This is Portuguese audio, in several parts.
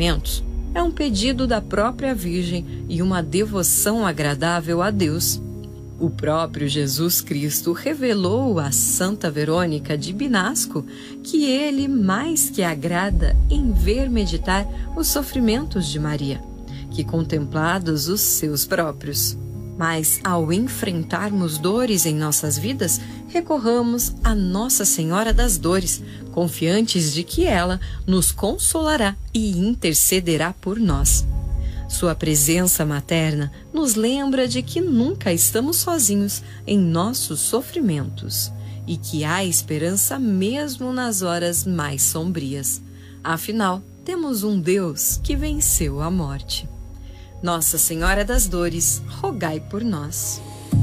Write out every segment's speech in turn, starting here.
sofrimentos é um pedido da própria Virgem e uma devoção agradável a Deus. O próprio Jesus Cristo revelou a Santa Verônica de Binasco que ele mais que agrada em ver meditar os sofrimentos de Maria, que contemplados os seus próprios. Mas, ao enfrentarmos dores em nossas vidas, recorramos a Nossa Senhora das Dores, confiantes de que ela nos consolará e intercederá por nós. Sua presença materna nos lembra de que nunca estamos sozinhos em nossos sofrimentos e que há esperança mesmo nas horas mais sombrias. Afinal, temos um Deus que venceu a morte. Nossa Senhora das Dores, rogai por nós.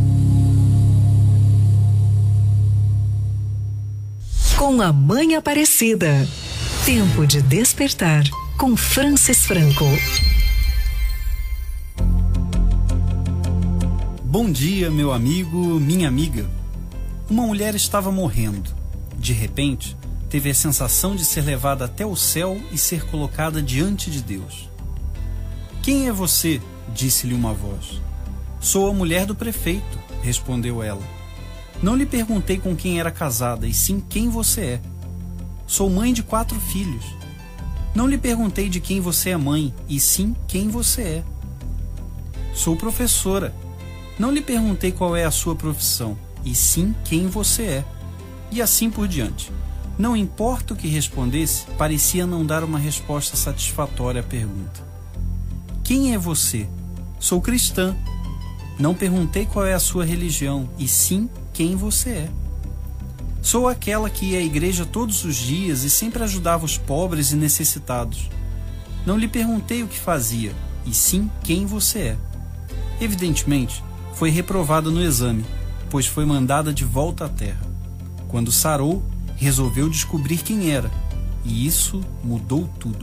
Com a Mãe Aparecida. Tempo de despertar com Francis Franco. Bom dia, meu amigo, minha amiga. Uma mulher estava morrendo. De repente, teve a sensação de ser levada até o céu e ser colocada diante de Deus. Quem é você? Disse-lhe uma voz. Sou a mulher do prefeito, respondeu ela. Não lhe perguntei com quem era casada, e sim quem você é. Sou mãe de 4 filhos. Não lhe perguntei de quem você é mãe, e sim quem você é. Sou professora. Não lhe perguntei qual é a sua profissão, e sim quem você é. E assim por diante. Não importa o que respondesse, parecia não dar uma resposta satisfatória à pergunta. Quem é você? Sou cristã. Não perguntei qual é a sua religião, e sim quem você é. Sou aquela que ia à igreja todos os dias e sempre ajudava os pobres e necessitados. Não lhe perguntei o que fazia, e sim quem você é. Evidentemente, foi reprovada no exame, pois foi mandada de volta à terra. Quando sarou, resolveu descobrir quem era, e isso mudou tudo.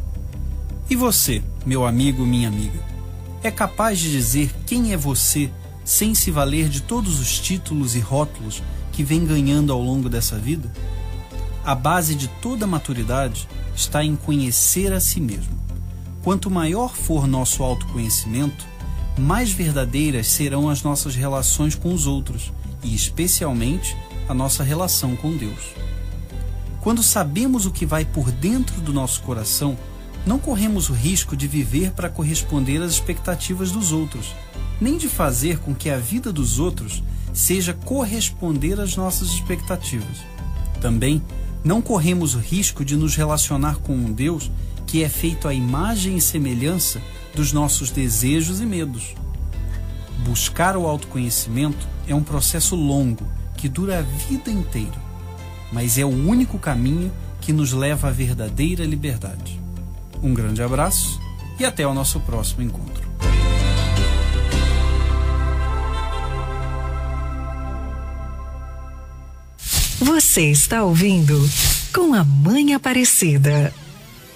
E você, meu amigo, minha amiga, é capaz de dizer quem é você sem se valer de todos os títulos e rótulos que vem ganhando ao longo dessa vida? A base de toda maturidade está em conhecer a si mesmo. Quanto maior for nosso autoconhecimento, mais verdadeiras serão as nossas relações com os outros e, especialmente, a nossa relação com Deus. Quando sabemos o que vai por dentro do nosso coração, não corremos o risco de viver para corresponder às expectativas dos outros, nem de fazer com que a vida dos outros seja corresponder às nossas expectativas. Também não corremos o risco de nos relacionar com um Deus que é feito à imagem e semelhança dos nossos desejos e medos. Buscar o autoconhecimento é um processo longo que dura a vida inteira, mas é o único caminho que nos leva à verdadeira liberdade. Um grande abraço e até o nosso próximo encontro. Você está ouvindo Com a Mãe Aparecida.